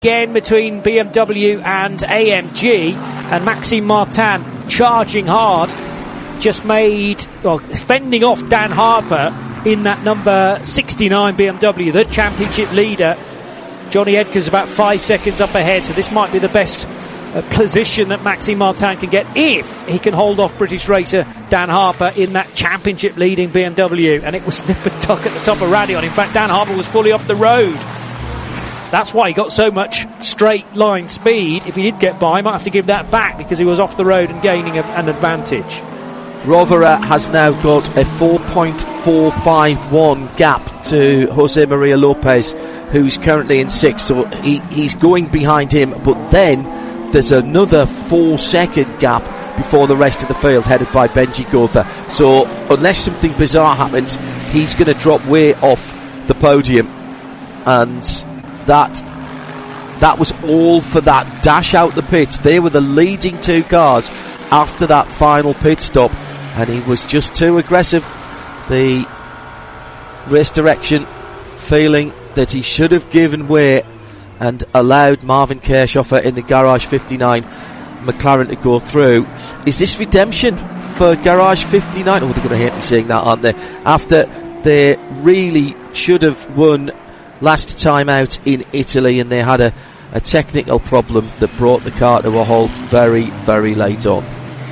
Again between BMW and AMG, and Maxime Martin charging hard, fending off Dan Harper in that number 69 BMW, the championship leader. Johnny Edgar's about 5 seconds up ahead, so this might be the best position that Maxime Martin can get if he can hold off British racer Dan Harper in that championship leading BMW. And it was nip and tuck at the top of Raidillon. In fact, Dan Harper was fully off the road. That's why he got so much straight line speed. If he did get by, he might have to give that back because he was off the road and gaining an advantage. Rovera has now got a 4.451 gap to Jose Maria Lopez, who's currently in 6th, so he's going behind him, but then there's another 4-second gap before the rest of the field, headed by Benji Gotha. So unless something bizarre happens, he's going to drop way off the podium, and that was all for that dash out the pits. They were the leading 2 cars after that final pit stop, and he was just too aggressive. The race direction feeling that he should have given way and allowed Marvin Kirchhofer in the Garage 59 McLaren to go through. Is this redemption for Garage 59? Oh, they're going to hate me saying that, aren't they? After they really should have won last time out in Italy, and they had a technical problem that brought the car to a halt very, very late on.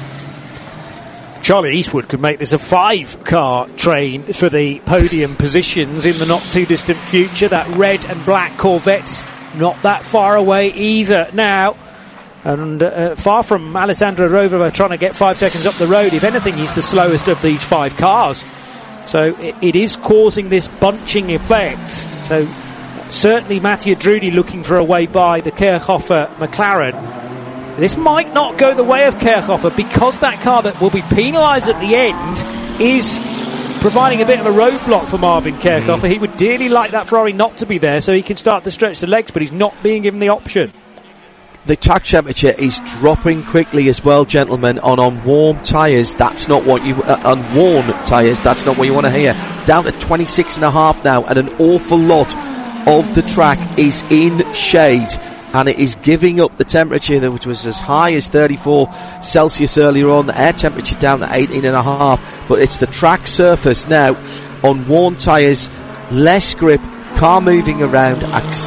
Charlie Eastwood could make this a 5-car train for the podium positions in the not too distant future. That red and black Corvette's not that far away either now, and far from Alessandro Rovera trying to get 5 seconds up the road. If anything, he's the slowest of these 5 cars. So it is causing this bunching effect. So certainly Mattia Drudi looking for a way by the Kirchhofer McLaren. This might not go the way of Kirchhofer, because that car that will be penalised at the end is providing a bit of a roadblock for Marvin Kirchhofer. He would dearly like that Ferrari not to be there so he can start to stretch the legs, but he's not being given the option. The track temperature is dropping quickly as well, gentlemen, on warm tyres. That's not what you on worn tyres. That's not what you want to hear. Down to 26.5 now, and an awful lot of the track is in shade, and it is giving up the temperature, which was as high as 34 Celsius earlier on. The air temperature down to 18.5, but it's the track surface now on worn tyres, less grip, car moving around,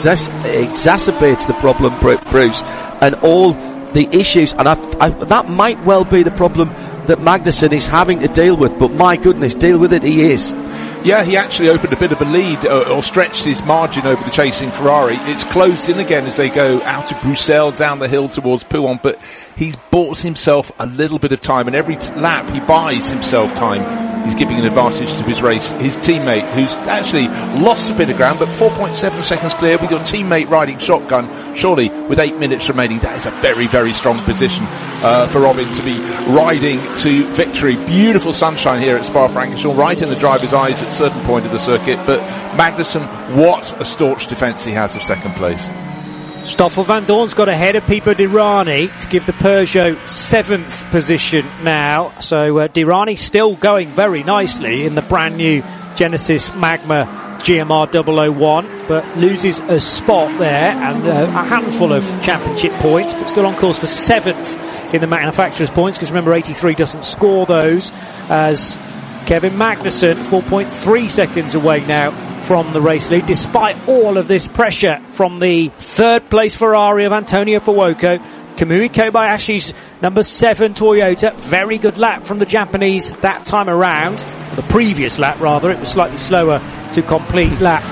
exacerbates the problem, Bruce, and all the issues. And that might well be the problem that Magnussen is having to deal with, but my goodness, deal with it he is. Yeah, he actually opened a bit of a lead, or stretched his margin over the chasing Ferrari. It's closed in again as they go out of Bruxelles down the hill towards Pouhon, but he's bought himself a little bit of time, and every lap he buys himself time, he's giving an advantage to his teammate, who's actually lost a bit of ground, but 4.7 seconds clear with your teammate riding shotgun. Surely, with 8 minutes remaining, that is a very, very strong position for Robin to be riding to victory. Beautiful sunshine here at Spa-Francorchamps, right in the driver's eyes at a certain point of the circuit, but Magnussen, what a staunch defence he has of second place. Stoffel Vandoorne's got ahead of Pipo Derani to give the Peugeot 7th position now. So Derani still going very nicely in the brand new Genesis Magma GMR 001, but loses a spot there and a handful of championship points, but still on course for 7th in the manufacturer's points, because remember 83 doesn't score those, as Kevin Magnussen 4.3 seconds away now from the race lead, despite all of this pressure from the 3rd place Ferrari of Antonio Fuoco. Kamui Kobayashi's number 7 Toyota, very good lap from the Japanese that time around, the previous lap rather, it was slightly slower to complete lap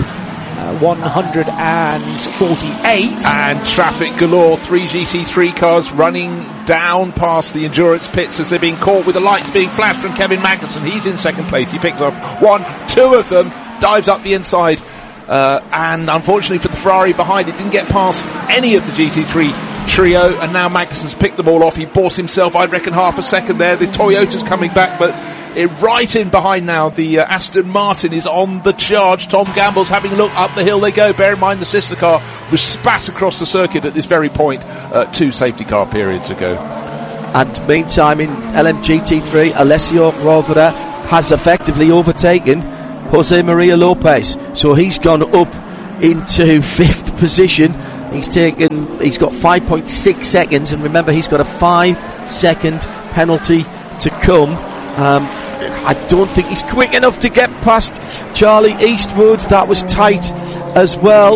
148. And traffic galore, 3 GT3 cars running down past the endurance pits as they're being caught with the lights being flashed from Kevin Magnussen. He's in 2nd place, he picks off 1, 2 of them, dives up the inside, and unfortunately for the Ferrari behind, it didn't get past any of the GT3 trio, and now Magnussen's picked them all off. He bought himself, I reckon, half a second there. The Toyota's coming back, but right in behind now, the Aston Martin is on the charge. Tom Gamble's having a look, up the hill they go. Bear in mind the sister car was spat across the circuit at this very point 2 safety car periods ago. And meantime in LMGT3, Alessio Rovera has effectively overtaken Jose Maria Lopez, so he's gone up into 5th position, He's got 5.6 seconds, and remember, he's got a 5-second penalty to come. I don't think he's quick enough to get past Charlie Eastwood. That was tight as well.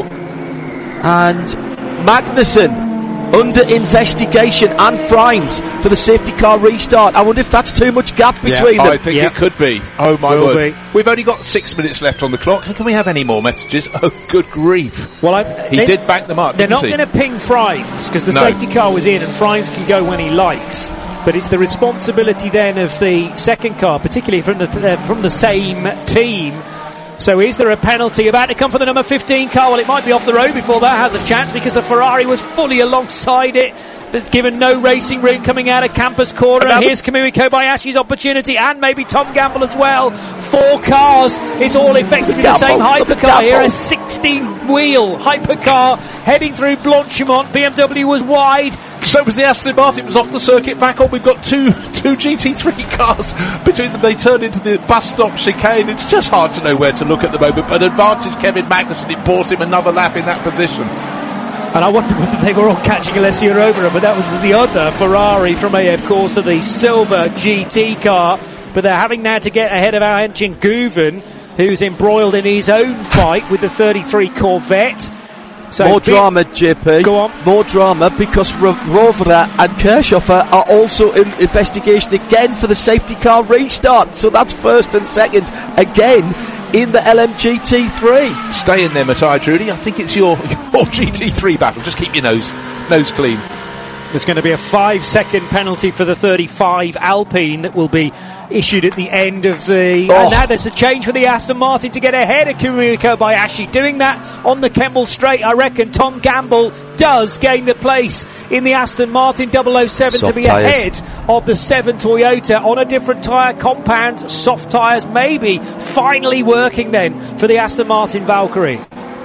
And Magnussen under investigation, and Frines for the safety car restart. I wonder if that's too much gap between them. I think it could be. Oh my word. We've only got 6 minutes left on the clock. Can we have any more messages? Oh, good grief. Well, he did back them up, They're not he? going to ping Frines, because the safety car was in, and Frines can go when he likes. But it's the responsibility then of the second car, particularly from the same team. So is there a penalty about to come for the number 15 car? Well, it might be off the road before that has a chance, because the Ferrari was fully alongside it. There's given no racing room coming out of Campus Corner. And here's Kamui Kobayashi's opportunity, and maybe Tom Gamble as well. 4 cars. It's all effectively the same hypercar here. A 16-wheel hypercar heading through Blanchimont. BMW was wide. So was the Aston Martin. It was off the circuit back on. We've got two GT3 cars between them. They turn into the bus stop chicane. It's just hard to know where to look at the moment. But advantage Kevin Magnussen. It bought him another lap in that position. And I wonder whether they were all catching Alessio Rovera, but that was the other Ferrari from AF Corsa, the silver GT car. But they're having now to get ahead of our engine Guven, who's embroiled in his own fight with the 33 Corvette. So more drama, JP. Go on. More drama, because Rovera and Kirchhofer are also in investigation again for the safety car restart. So that's first and second again in the LMGT3. Stay in there, Matthias Drudy. I think it's your GT3 battle. Just keep your nose clean. There's going to be a 5-second penalty for the 35 Alpine that will be issued at the end of the... And now there's a change for the Aston Martin to get ahead of Kamui Kobayashi. Doing that on the Kemmel Straight, I reckon Tom Gamble does gain the place in the Aston Martin 007 to be ahead of the 7 Toyota on a different tyre compound. Soft tyres maybe finally working then for the Aston Martin Valkyrie.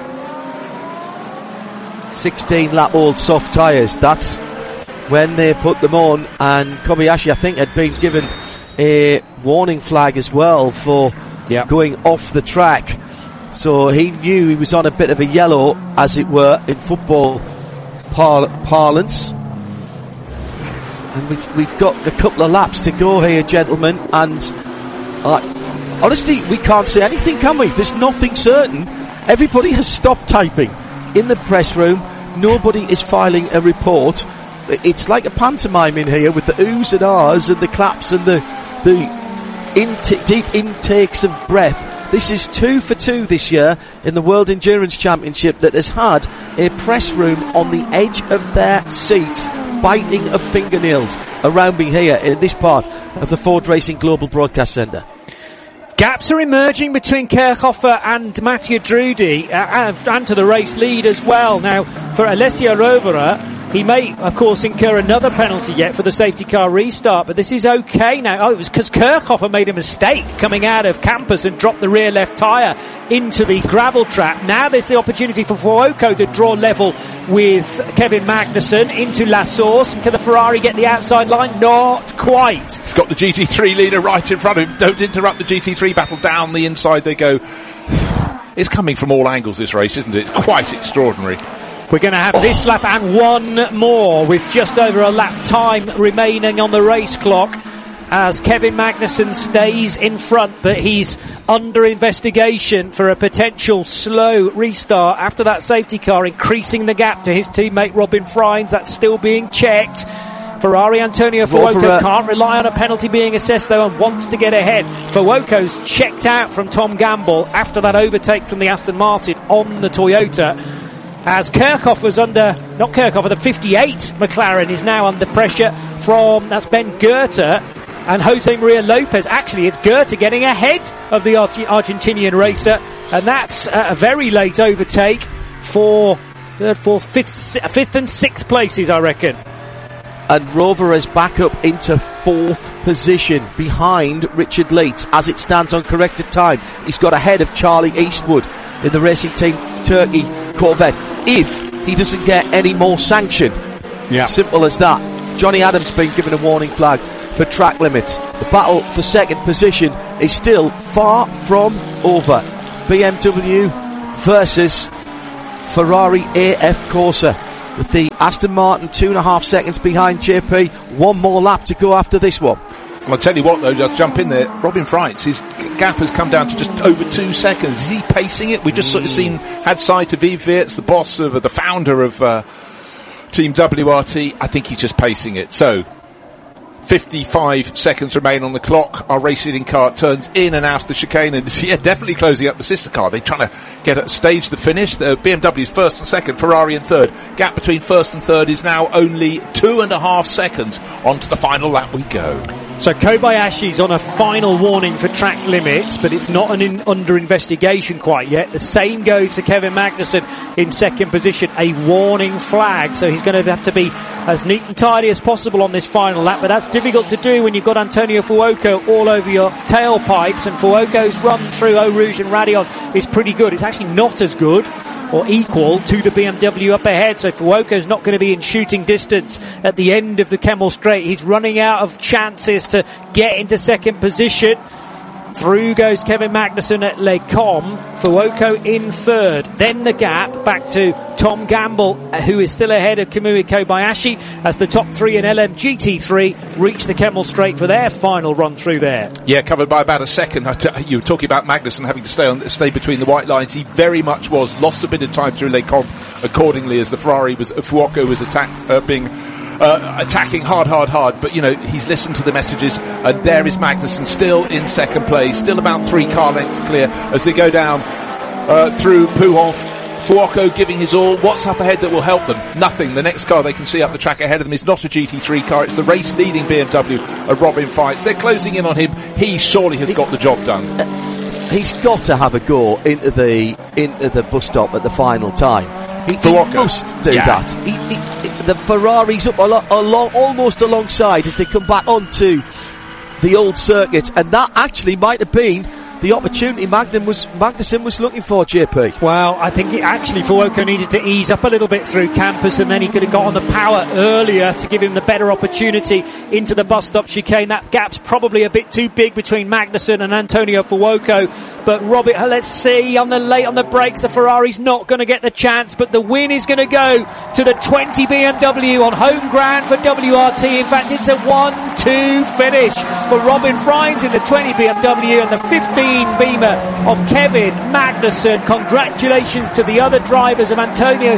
16-lap-old soft tyres. That's when they put them on, and Kobayashi, I think, had been given a warning flag as well for going off the track. So he knew he was on a bit of a yellow, as it were, in football parlance. And we've got a couple of laps to go here, gentlemen, and honestly, we can't say anything, can we? There's nothing certain. Everybody has stopped typing in the press room. Nobody is filing a report. It's like a pantomime in here, with the oohs and ahs and the claps and the deep intakes of breath. This is 2 for 2 this year in the World Endurance Championship, that has had a press room on the edge of their seats, biting of fingernails around me here in this part of the Ford Racing Global Broadcast Centre. Gaps are emerging between Kirchhofer and Mathieu Drudy, and to the race lead as well. Now, for Alessio Rovera, he may, of course, incur another penalty yet for the safety car restart, but this is okay now. Oh, it was because Kirchhofer made a mistake coming out of campus and dropped the rear left tyre into the gravel trap. Now there's the opportunity for Fuoco to draw level with Kevin Magnussen into La Source. And can the Ferrari get the outside line? Not quite. He's got the GT3 leader right in front of him. Don't interrupt the GT3 battle. Down the inside they go. It's coming from all angles, this race, isn't it? It's quite extraordinary. We're going to have this lap and one more with just over a lap time remaining on the race clock, as Kevin Magnussen stays in front, but he's under investigation for a potential slow restart after that safety car, increasing the gap to his teammate Robin Frines. That's still being checked. Ferrari Antonio Fuoco can't rely on a penalty being assessed, though, and wants to get ahead. Fuoco's checked out from Tom Gamble after that overtake from the Aston Martin on the Toyota. As Kirchhofer's the 58 McLaren is now under pressure that's Ben Goethe and Jose Maria Lopez. Actually, it's Goethe getting ahead of the Argentinian racer, and that's a very late overtake for third, fourth, fifth and sixth places, I reckon. And Rover is back up into 4th position behind Richard Leeds as it stands on corrected time. He's got ahead of Charlie Eastwood in the Racing Team Turkey Corvette, if he doesn't get any more sanction. Simple as that. Johnny Adams been given a warning flag for track limits. The battle for second position is still far from over. BMW versus Ferrari AF Corsa, with the Aston Martin 2.5 seconds behind JP. One more lap to go after this one. Well, I'll tell you what, though, just jump in there. Robin Freitz, his gap has come down to just over 2 seconds. Is he pacing it? We've just sort of had sight of Yves Weerts, the boss of, the founder of Team WRT. I think he's just pacing it. So, 55 seconds remain on the clock. Our race leading car turns in and out of the chicane, and definitely closing up the sister car. They're trying to stage the finish. The BMW's first and second, Ferrari in third. Gap between first and third is now only 2.5 seconds. Onto the final lap we go. So Kobayashi's on a final warning for track limits, but it's not under investigation quite yet. The same goes for Kevin Magnussen in second position, a warning flag. So he's going to have to be as neat and tidy as possible on this final lap, but that's difficult to do when you've got Antonio Fuoco all over your tailpipes, and Fuoco's run through Eau Rouge and Raidillon is pretty good. It's actually not as good or equal to the BMW up ahead, so Fuoco's not going to be in shooting distance at the end of the Kemmel Straight. He's running out of chances to get into second position. Through goes Kevin Magnussen at Les Combes, Fuoco in third. Then the gap back to Tom Gamble, who is still ahead of Kamui Kobayashi, as the top three in LMGT3 reach the Kemmel Straight for their final run through there. Yeah, covered by about a second. You were talking about Magnussen having to stay between the white lines. He very much lost a bit of time through Les Combes accordingly, as the Fuoco was attacking hard, but he's listened to the messages, and there is Magnussen still in second place, still about 3 car lengths clear as they go down through Pouhon. Fuoco giving his all. What's up ahead that will help them? Nothing. The next car they can see up the track ahead of them is not a GT3 car, it's the race leading BMW of Robin Freitz. They're closing in on him. He surely has got the job done. He's got to have a go into the bus stop at the final time. He must do that. The Ferrari's up almost alongside as they come back onto the old circuit, and that actually might have been the opportunity Magnussen was looking for, JP. Well, I think Fuoco needed to ease up a little bit through Campus, and then he could have got on the power earlier to give him the better opportunity into the bus stop chicane. That gap's probably a bit too big between Magnussen and Antonio Fuoco. But Robert, let's see, late on the brakes, the Ferrari's not going to get the chance, but the win is going to go to the 20 BMW on home ground for WRT. In fact, it's a 1-2 finish for Robin Freitz in the 20 BMW and the 15 Beamer of Kevin Magnussen. Congratulations to the other drivers of Antonio,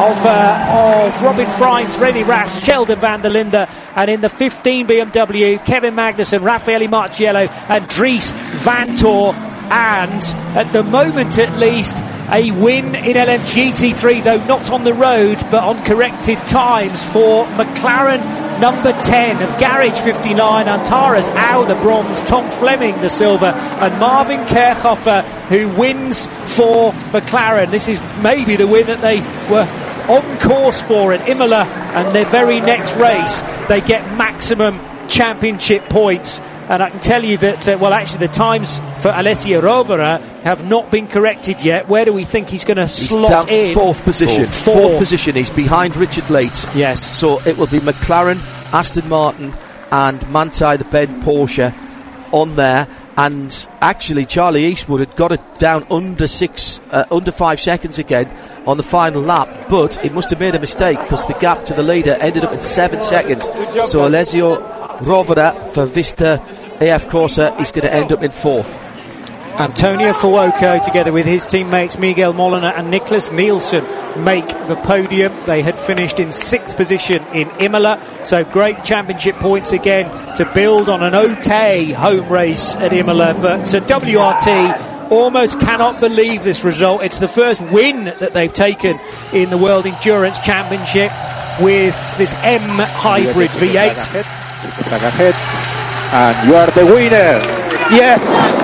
of Robin Freitz, Remy Rast, Sheldon van der Linde, and in the 15 BMW, Kevin Magnussen, Raffaele Marciello and Dries Vanthoor. And at the moment at least, a win in LMGT3, though not on the road but on corrected times, for McLaren number 10 of Garage 59, Antares Au the bronze, Tom Fleming the silver, and Marvin Kerchhofer who wins for McLaren. This is maybe the win that they were on course for at Imola, and their very next race they get maximum championship points. And I can tell you that, the times for Alessio Rovera have not been corrected yet. Where do we think he's going to slot in? Fourth position. Fourth position. He's behind Richard Leitz. Yes. So it will be McLaren, Aston Martin and Manthey, the Ben Porsche, on there. And actually, Charlie Eastwood had got it down under 5 seconds again on the final lap. But he must have made a mistake, because the gap to the leader ended up at 7 seconds. So Alessio Rovera for Vista AF Corsa is going to end up in fourth. Antonio Fuoco, together with his teammates Miguel Molina and Nicholas Nielsen, make the podium. They had finished in 6th position in Imola, so great championship points again to build on an okay home race at Imola. But WRT almost cannot believe this result. It's the first win that they've taken in the World Endurance Championship with this M Hybrid V8. Back ahead, and you are the winner. Yes.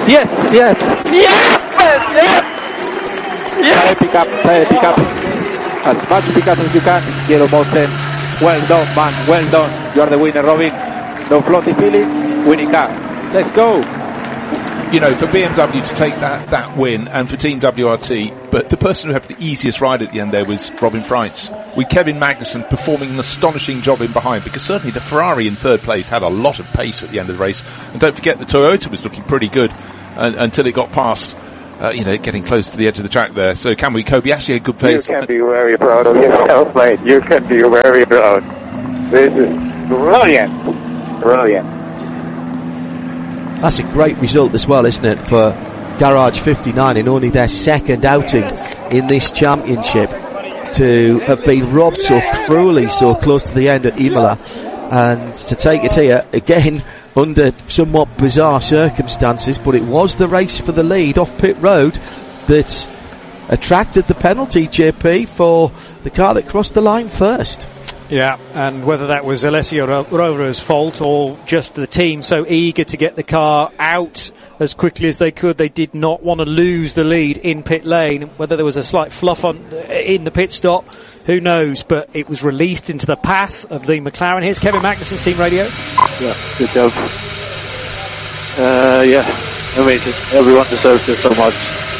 Try pick up as much pickup as you can. Yellow Mountain, well done, man, well done. You are the winner, Robin. No floaty feelings, winning car. Let's go. For BMW to take that win, and for Team WRT, but the person who had the easiest ride at the end there was Robin Freitz, with Kevin Magnussen performing an astonishing job in behind, because certainly the Ferrari in third place had a lot of pace at the end of the race. And don't forget, the Toyota was looking pretty good until it got past getting close to the edge of the track there. So can we, Kobayashi, a good pace? You can be very proud of yourself, mate. You can be very proud. This is brilliant. Brilliant. That's a great result as well, isn't it, for Garage 59 in only their second outing in this championship, to have been robbed so cruelly so close to the end at Imola, and to take it here again under somewhat bizarre circumstances. But it was the race for the lead off pit road that attracted the penalty, JP, for the car that crossed the line first. Yeah, and whether that was Alessio Rovero's fault or just the team so eager to get the car out as quickly as they could, they did not want to lose the lead in pit lane. Whether there was a slight fluff in the pit stop, who knows, but it was released into the path of the McLaren. Here's Kevin Magnussen's team radio. Yeah, good job. Amazing. Everyone deserves this so much.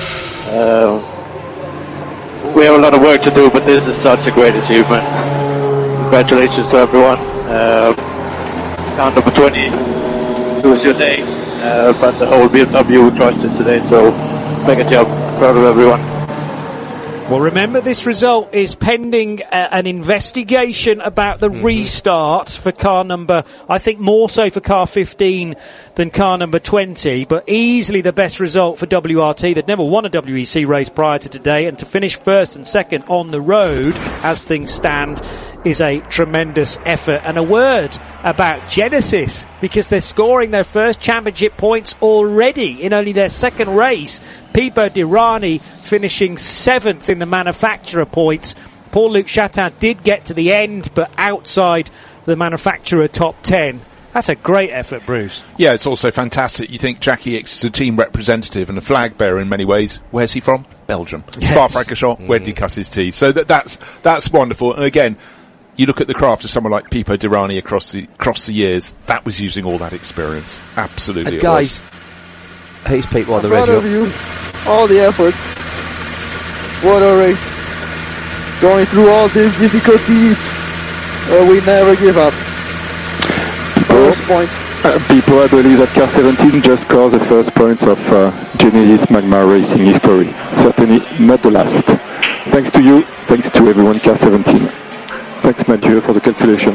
We have a lot of work to do, but this is such a great achievement. Congratulations to everyone. Count number 20, it was your day, but the whole BMW crushed it today, so mega job. Proud of everyone. Well, remember, this result is pending an investigation about the restart for car number, I think more so for car 15 than car number 20, but easily the best result for WRT. They'd never won a WEC race prior to today, and to finish first and second on the road, as things stand, is a tremendous effort. And a word about Genesis, because they're scoring their first championship points already in only their second race. Pipo Derani finishing 7th in the manufacturer points. Paul-Luc Chatin did get to the end, but outside the manufacturer top 10. That's a great effort, Bruce. Yeah, it's also fantastic. You think Jackie X is a team representative and a flag bearer in many ways. Where's he from? Belgium. Yes. Spa-Francorchamps, where did he cut his teeth? So that's wonderful. And again, you look at the craft of someone like Pipo Derani across the years, that was using all that experience. Absolutely. Guys, here's Pete on the proud radio. of you. All the effort. What a race. Going through all these difficulties, we never give up. First points. People, I believe that car 17 just scored the first points of Genesis Magma Racing history. Certainly not the last. Thanks to you, thanks to everyone, car 17. Thanks, Mathieu, for the calculation.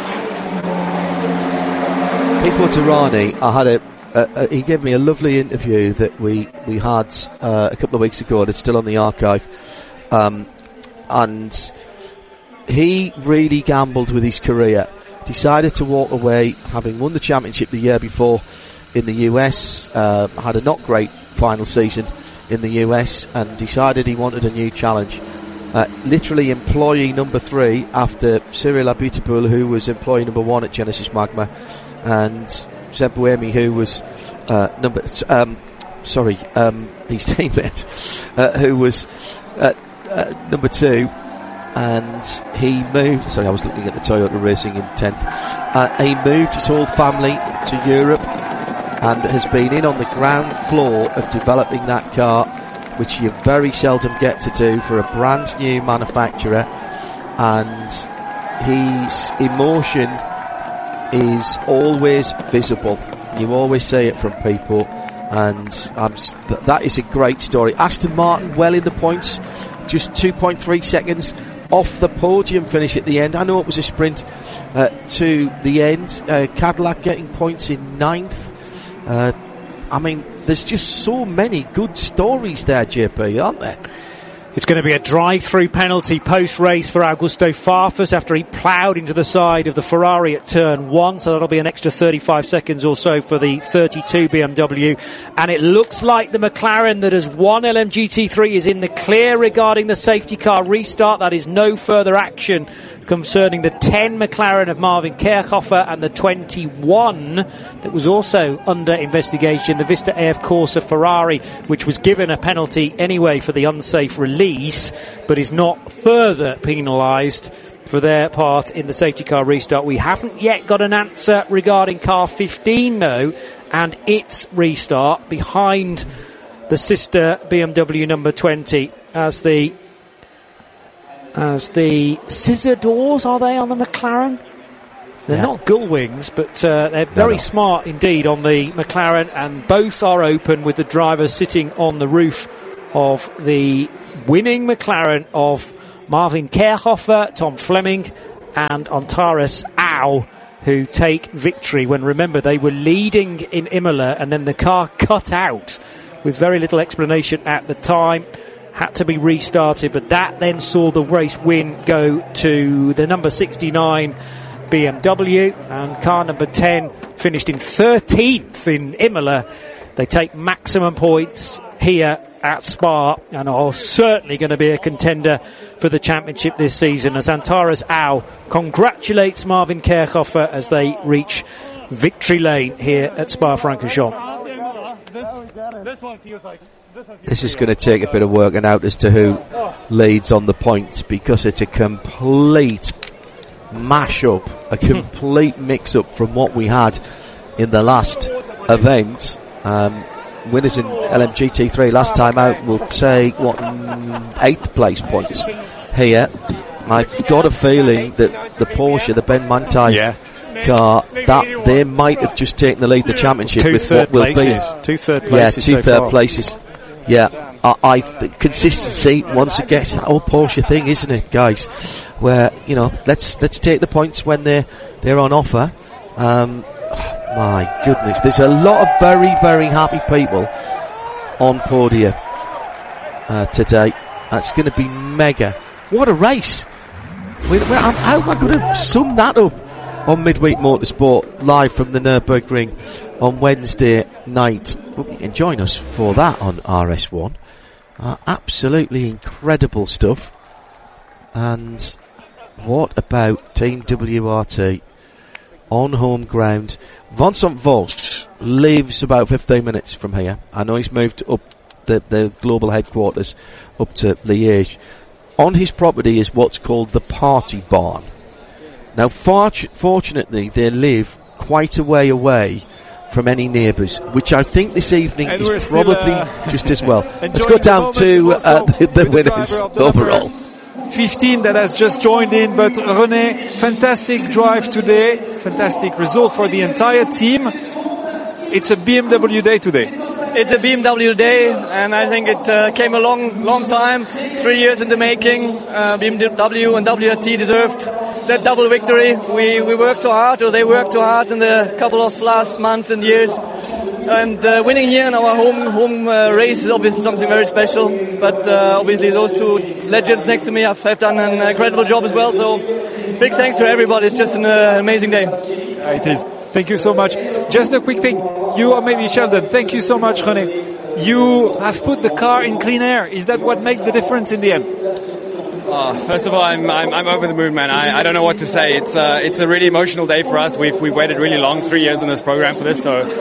Pipo Derani, I had he gave me a lovely interview that we had a couple of weeks ago, and it's still on the archive. And he really gambled with his career. Decided to walk away, having won the championship the year before in the US, had a not great final season in the US, and decided he wanted a new challenge. Literally employee number 3 after Cyril Abiteboul, who was employee number 1 at Genesis Magma, and Seb Buemi, who was his teammate, who was number 2. And he moved, I was looking at the Toyota Racing in 10th. He moved his whole family to Europe and has been in on the ground floor of developing that car, which you very seldom get to do for a brand new manufacturer. And his emotion is always visible. You always see it from people, and that is a great story. Aston Martin well in the points, just 2.3 seconds off the podium finish at the end. I know it was a sprint to the end. Cadillac getting points in 9th. There's just so many good stories there, JP, aren't there? It's going to be a drive-through penalty post-race for Augusto Farfus after he ploughed into the side of the Ferrari at turn 1, so that'll be an extra 35 seconds or so for the 32 BMW. And it looks like the McLaren that has won LMGT3 is in the clear regarding the safety car restart. That is no further action concerning the 10 McLaren of Marvin Kirchhofer and the 21 that was also under investigation, the Vista AF Corsa Ferrari, which was given a penalty anyway for the unsafe release, but is not further penalised for their part in the safety car restart. We haven't yet got an answer regarding car 15 though, and its restart behind the sister BMW number 20 as the scissor doors, are they, on the McLaren? They're not gull wings, but they're very smart indeed on the McLaren, and both are open with the driver sitting on the roof of the winning McLaren of Marvin Kerhofer, Tom Fleming and Antares Au, who take victory when, remember, they were leading in Imola and then the car cut out with very little explanation at the time, had to be restarted, but that then saw the race win go to the number 69 BMW, and car number 10 finished in 13th in Imola. They take maximum points here at Spa and are certainly going to be a contender for the championship this season, as Antares Au congratulates Marvin Kerhofer as they reach victory lane here at Spa-Francorchamps. This is going to take a bit of working out as to who leads on the points, because it's a complete mash-up, a complete mix-up from what we had in the last event. Winners in LMGT3 last time out will take 8th place points here. I've got a feeling that the Porsche, the Ben Manthey car, that they might have just taken the lead the championship with what will be 2 third places. Yeah, 2 third places. Yeah, consistency once again. It's that old Porsche thing, isn't it, guys? Where, you know, let's take the points when they're on offer. My goodness, there's a lot of very, very happy people on Podia today. That's going to be mega. What a race! How am I going to sum that up on Midweek Motorsport live from the Nürburgring on Wednesday night? Hope you can join us for that on RS1. Absolutely incredible stuff. And what about Team WRT on home ground? Vincent Walsh lives about 15 minutes from here. I know he's moved up the global headquarters up to Liège. On his property is what's called the Party Barn. Now, fortunately, they live quite a way away from any neighbours, which I think this evening is probably just as well. Let's go down to the winners overall. 15 that has just joined in, but René, fantastic drive today, fantastic result for the entire team. It's a BMW day today. It's a BMW day, and I think it came a long time, 3 years in the making. BMW and WRT deserved that double victory. We worked too hard, or they worked too hard in the couple of last months and years. And winning here in our home race is obviously something very special. But obviously those two legends next to me have done an incredible job as well. So big thanks to everybody. It's just an amazing day. It is. Thank you so much. Just a quick thing. You or maybe Sheldon, thank you so much, René. You have put the car in clean air. Is that what made the difference in the end? First of all, I'm over the moon, man. I don't know what to say. It's a really emotional day for us. We've waited really long, 3 years in this program for this. So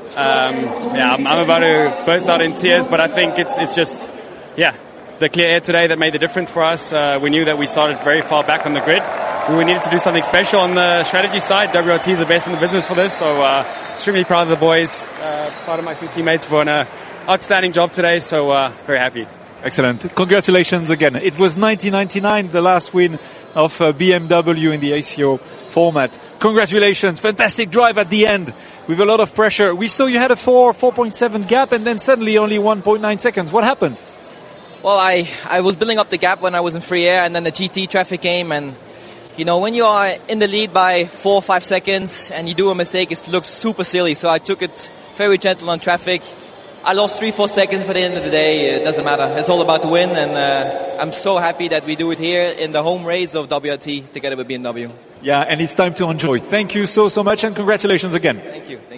I'm about to burst out in tears. But I think it's just the clear air today that made the difference for us. We knew that we started very far back on the grid. We needed to do something special on the strategy side. WRT is the best in the business for this, so extremely proud of the boys, proud of my two teammates for an outstanding job today, so very happy. Excellent. Congratulations again. It was 1999, the last win of BMW in the ACO format. Congratulations. Fantastic drive at the end with a lot of pressure. We saw you had a 4.7 gap and then suddenly only 1.9 seconds. What happened? Well, I was building up the gap when I was in free air, and then the GT traffic came, and you know, when you are in the lead by 4 or 5 seconds and you do a mistake, it looks super silly. So I took it very gentle on traffic. I lost 3-4 seconds, but at the end of the day, it doesn't matter. It's all about the win, and I'm so happy that we do it here in the home race of WRT together with BMW. Yeah, and it's time to enjoy. Thank you so much, and congratulations again. Thank you.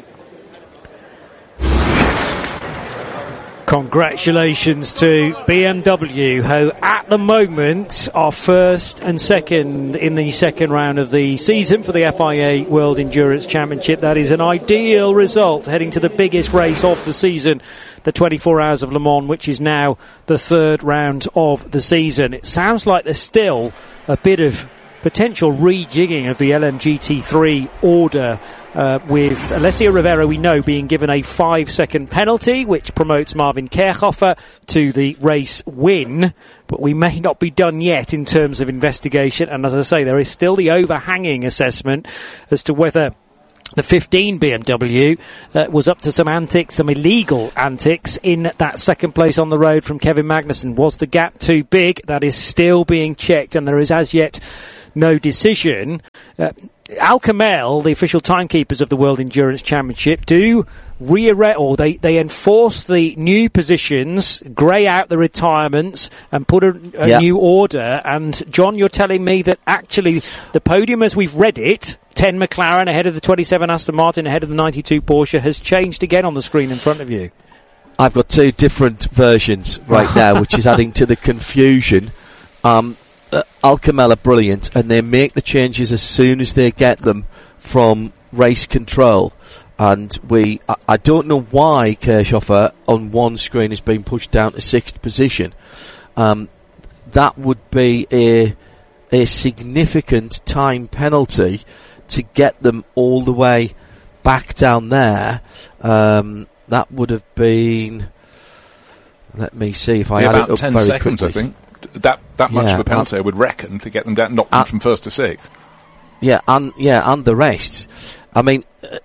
Congratulations to BMW, who at the moment are first and second in the second round of the season for the FIA World Endurance Championship. That is an ideal result heading to the biggest race of the season, the 24 Hours of Le Mans, which is now the third round of the season. It sounds like there's still a bit of potential rejigging of the LMGT3 order with Alessio Rivera, we know, being given a 5-second penalty, which promotes Marvin Kerchhofer to the race win. But we may not be done yet in terms of investigation. And as I say, there is still the overhanging assessment as to whether the 15 BMW was up to some antics, some illegal antics in that second place on the road from Kevin Magnussen. Was the gap too big? That is still being checked, and there is as yet no decision. Al Kamel, the official timekeepers of the World Endurance Championship, do they enforce the new positions, grey out the retirements, and put a new order. And John, you're telling me that actually the podium as we've read it, 10 McLaren ahead of the 27 Aston Martin, ahead of the 92 Porsche, has changed again on the screen in front of you. I've got two different versions right now, which is adding to the confusion. Al Kamel are brilliant, and they make the changes as soon as they get them from race control. And I don't know why Kerchhofer on one screen has been pushed down to 6th position. That would be a significant time penalty to get them all the way back down there. That would have been, let me see if I add it up 10 very seconds, quickly. I think. That much of a penalty, I would reckon, to get them down, knock them from 1st to 6th. And the rest. I mean,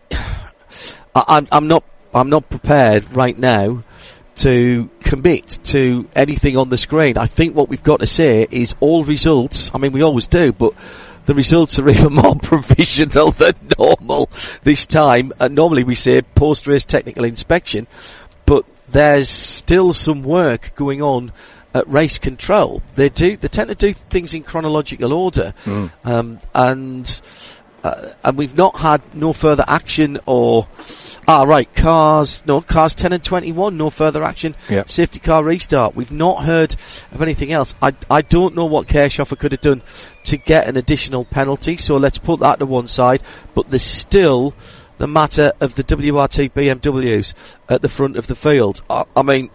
I'm not prepared right now to commit to anything on the screen. I think what we've got to say is all results. I mean, we always do, but the results are even more provisional than normal this time. Normally we say post-race technical inspection, but there's still some work going on at race control. They tend to do things in chronological order, and we've not had no further action or cars 10 and 21, no further action. Yep. Safety car restart. We've not heard of anything else. I don't know what Kerchhofer could have done to get an additional penalty, so let's put that to one side. But there's still the matter of the WRT BMWs at the front of the field. I mean,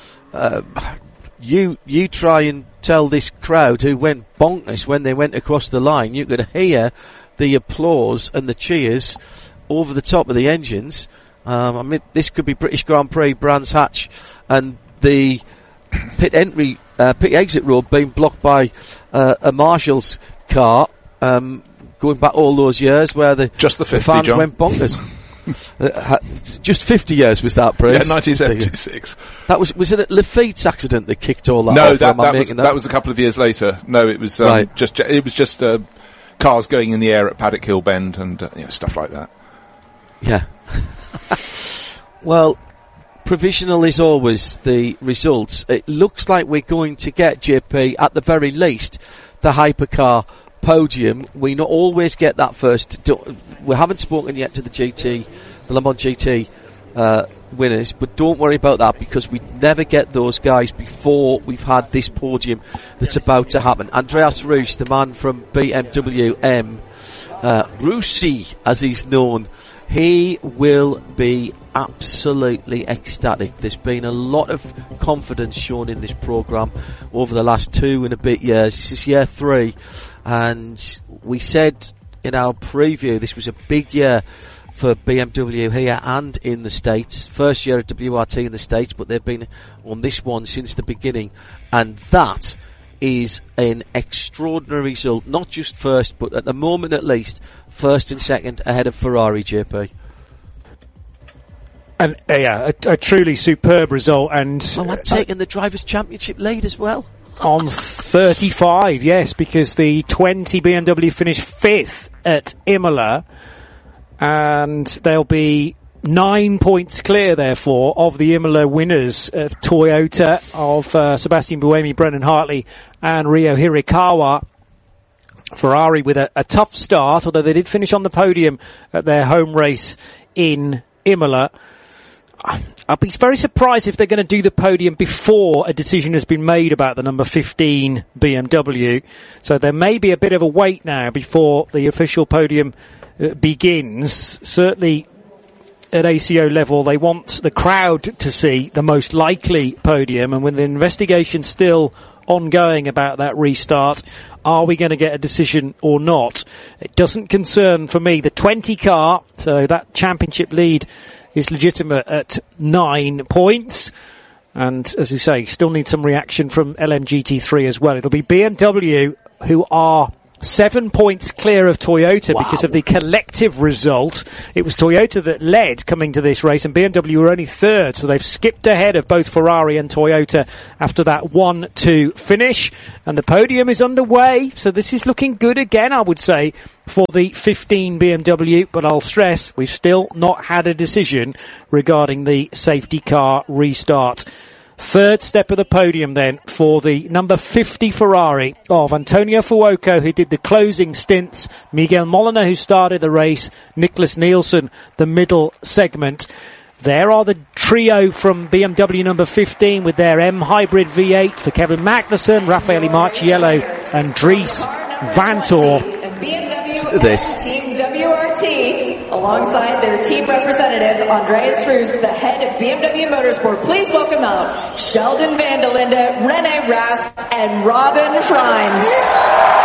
you try and tell this crowd who went bonkers when they went across the line, you could hear the applause and the cheers over the top of the engines. I mean, this could be British Grand Prix, Brands Hatch, and the pit exit road being blocked by a Marshall's car, going back all those years where the fans John. went bonkers. Just 50 years was that, Bruce? Yeah, 1976. That was it Lafitte's accident that kicked all that no, off? that was a couple of years later. No, it was just cars going in the air at Paddock Hill Bend and stuff like that. Yeah. Well, provisional is always the results. It looks like we're going to get, JP, at the very least, the hypercar podium. We not always get that first. We haven't spoken yet to the Le Mans GT winners, but don't worry about that because we never get those guys before we've had this podium that's about to happen. Andreas Reusch, the man from BMW M, Russi as he's known, he will be absolutely ecstatic. There's been a lot of confidence shown in this programme over the last 2 and a bit years. This is year 3, and we said in our preview this was a big year for BMW here and in the States. First year at WRT in the States, but they've been on this one since the beginning, and that is an extraordinary result. Not just first, but at the moment at least, first and second ahead of Ferrari, JP. And a truly superb result. And I've taken the Drivers' Championship lead as well. On 35, yes, because the 20 BMW finished 5th at Imola, and they'll be 9 points clear, therefore, of the Imola winners of Toyota, of Sebastian Buemi, Brendan Hartley, and Ryo Hirakawa. Ferrari with a tough start, although they did finish on the podium at their home race in Imola. I'll be very surprised if they're going to do the podium before a decision has been made about the number 15 BMW. So there may be a bit of a wait now before the official podium begins. Certainly at ACO level, they want the crowd to see the most likely podium, and with the investigation still ongoing about that restart, are we going to get a decision or not? It doesn't concern, for me, the 20 car, so that championship lead is legitimate at 9 points. And as you say, still need some reaction from LMGT3 as well. It'll be BMW who are 7 points clear of Toyota because of the collective result. It was Toyota that led coming to this race, and BMW were only third, so they've skipped ahead of both Ferrari and Toyota after that 1-2 finish. And the podium is underway, so this is looking good again, I would say, for the 15 BMW, but I'll stress we've still not had a decision regarding the safety car restart. Third step of the podium then for the number 50 Ferrari of Antonio Fuoco, who did the closing stints, Miguel Molina, who started the race, Nicholas Nielsen, the middle segment. There are the trio from BMW number 15 with their M Hybrid V8 for Kevin Magnussen, Raffaele Marciello and Dries Vanthoor. This Team WRT, alongside their team representative, Andreas Roos, the head of BMW Motorsport. Please welcome out Sheldon Van der Linde, Rene Rast, and Robin Freins.